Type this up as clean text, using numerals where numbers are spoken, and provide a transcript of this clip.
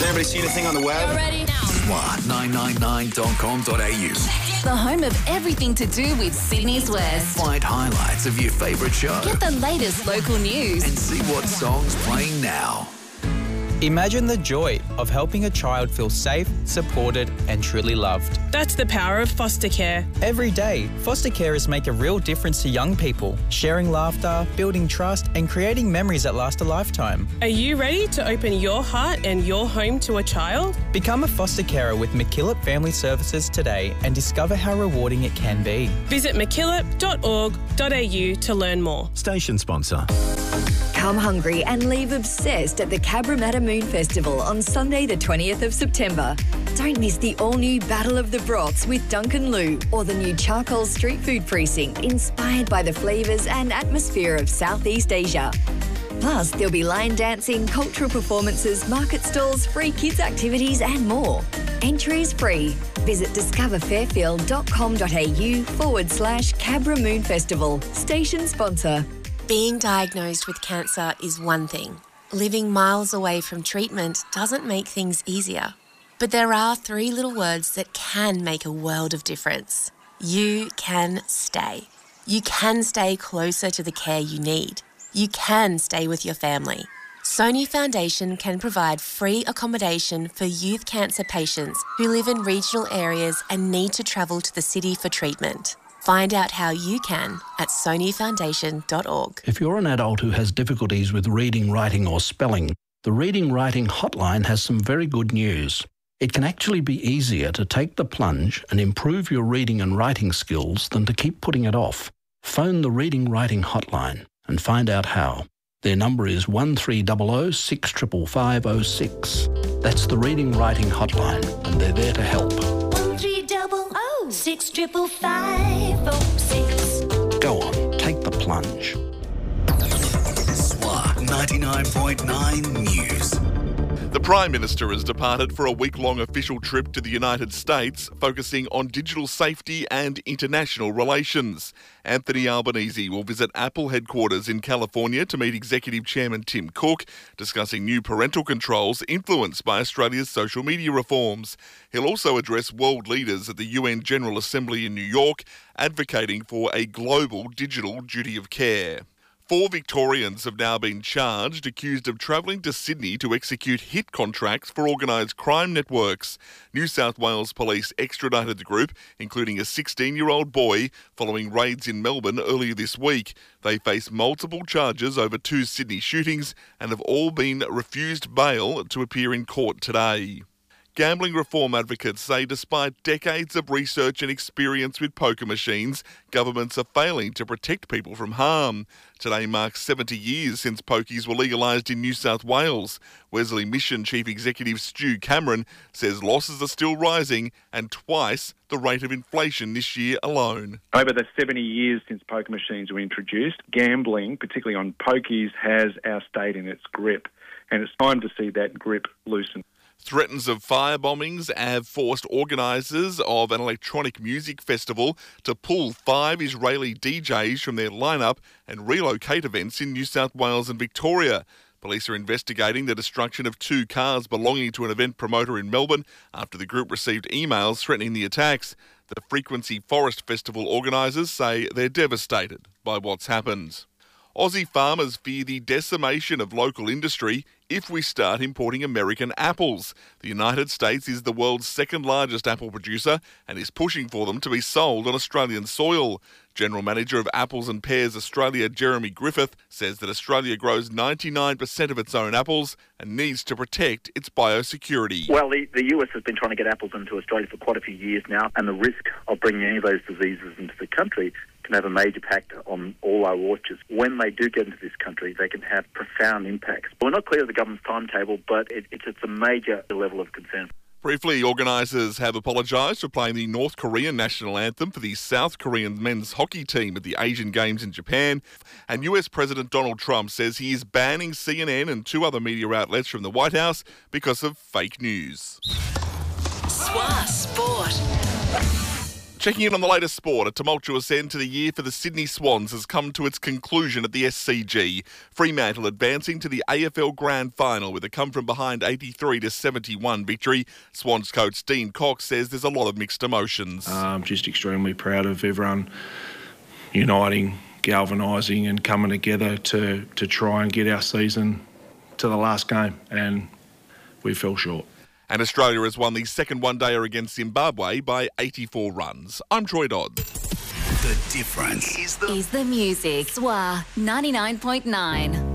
Everybody see anything on the web? Ready now. Smart999.com.au. The home of everything to do with Sydney's West. Find highlights of your favourite show. Get the latest local news. And see what song's playing now. Imagine the joy of helping a child feel safe, supported and truly loved. That's the power of foster care. Every day, foster carers make a real difference to young people, sharing laughter, building trust and creating memories that last a lifetime. Are you ready to open your heart and your home to a child? Become a foster carer with MacKillop Family Services today and discover how rewarding it can be. Visit mackillop.org.au to learn more. Station sponsor. Come hungry and leave obsessed at the Cabramatta Moon Festival on Sunday the 20th of September. Don't miss the all-new Battle of the Broths with Duncan Liu or the new Charcoal Street Food Precinct inspired by the flavours and atmosphere of Southeast Asia. Plus, there'll be line dancing, cultural performances, market stalls, free kids activities and more. Entry is free. Visit discoverfairfield.com.au/Cabra Moon Festival. Station sponsor. Being diagnosed with cancer is one thing. Living miles away from treatment doesn't make things easier. But there are 3 little words that can make a world of difference. You can stay. You can stay closer to the care you need. You can stay with your family. Sony Foundation can provide free accommodation for youth cancer patients who live in regional areas and need to travel to the city for treatment. Find out how you can at sonyfoundation.org. If you're an adult who has difficulties with reading, writing or spelling, the Reading Writing Hotline has some very good news. It can actually be easier to take the plunge and improve your reading and writing skills than to keep putting it off. Phone the Reading Writing Hotline and find out how. Their number is 1300 65506. That's the Reading Writing Hotline and they're there to help. 1300 65506. Go on, take the plunge. Smart 99.9 News. The Prime Minister has departed for a week-long official trip to the United States, focusing on digital safety and international relations. Anthony Albanese will visit Apple headquarters in California to meet Executive Chairman Tim Cook, discussing new parental controls influenced by Australia's social media reforms. He'll also address world leaders at the UN General Assembly in New York, advocating for a global digital duty of care. 4 Victorians have now been charged, accused of travelling to Sydney to execute hit contracts for organised crime networks. New South Wales Police extradited the group, including a 16-year-old boy, following raids in Melbourne earlier this week. They face multiple charges over 2 Sydney shootings and have all been refused bail to appear in court today. Gambling reform advocates say despite decades of research and experience with poker machines, governments are failing to protect people from harm. Today marks 70 years since pokies were legalised in New South Wales. Wesley Mission Chief Executive Stu Cameron says losses are still rising and twice the rate of inflation this year alone. Over the 70 years since poker machines were introduced, gambling, particularly on pokies, has our state in its grip, and it's time to see that grip loosen. Threats of fire bombings have forced organisers of an electronic music festival to pull 5 Israeli DJs from their lineup and relocate events in New South Wales and Victoria. Police are investigating the destruction of 2 cars belonging to an event promoter in Melbourne after the group received emails threatening the attacks. The Frequency Forest Festival organisers say they're devastated by what's happened. Aussie farmers fear the decimation of local industry if we start importing American apples. The United States is the world's 2nd largest apple producer and is pushing for them to be sold on Australian soil. General Manager of Apples and Pears Australia, Jeremy Griffith, says that Australia grows 99% of its own apples and needs to protect its biosecurity. Well, the US has been trying to get apples into Australia for quite a few years now, and the risk of bringing any of those diseases into the country can have a major impact on all our orchards. When they do get into this country, they can have profound impacts. We're not clear of the government's timetable, but it's a major level of concern. Briefly, organisers have apologised for playing the North Korean national anthem for the South Korean men's hockey team at the Asian Games in Japan. And US President Donald Trump says he is banning CNN and 2 other media outlets from the White House because of fake news. Sport. Checking in on the latest sport, a tumultuous end to the year for the Sydney Swans has come to its conclusion at the SCG. Fremantle advancing to the AFL Grand Final with a come-from-behind 83-71 victory. Swans coach Dean Cox says there's a lot of mixed emotions. Just extremely proud of everyone uniting, galvanising and coming together to try and get our season to the last game, and we fell short. And Australia has won the second one-dayer against Zimbabwe by 84 runs. I'm Troy Dodd. The difference is the music. SWA 99.9.